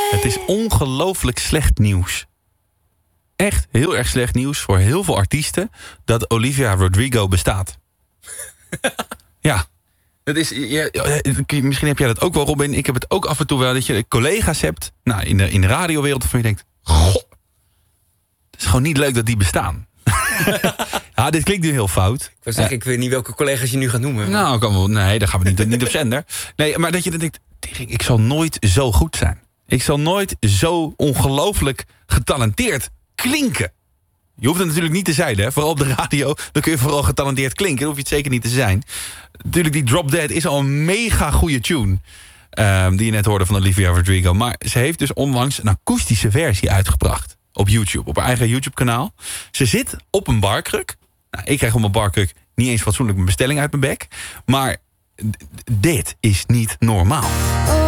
Het is ongelooflijk slecht nieuws. Echt heel erg slecht nieuws voor heel veel artiesten dat Olivia Rodrigo bestaat. Ja. Dat is, misschien heb jij dat ook wel, Robin. Ik heb het ook af en toe wel dat je collega's hebt in de radiowereld waarvan je denkt, goh, het is gewoon niet leuk dat die bestaan. Ja, dit klinkt nu heel fout. Ik wil zeggen, ik weet niet welke collega's je nu gaat noemen. Nou, kan wel. Nee, dan gaan we niet op zender. Nee, maar dat je dan denkt, ik zal nooit zo goed zijn. Ik zal nooit zo ongelooflijk getalenteerd klinken. Je hoeft het natuurlijk niet te zijn, hè. Vooral op de radio, dan kun je vooral getalenteerd klinken. Dan hoef je het zeker niet te zijn. Natuurlijk, die Drop Dead is al een mega goede tune. Die je net hoorde van Olivia Rodrigo. Maar ze heeft dus onlangs een akoestische versie uitgebracht. Op YouTube, op haar eigen YouTube-kanaal. Ze zit op een barkruk. Nou, ik krijg op mijn barkruk niet eens fatsoenlijk mijn bestelling uit mijn bek. Maar dit is niet normaal.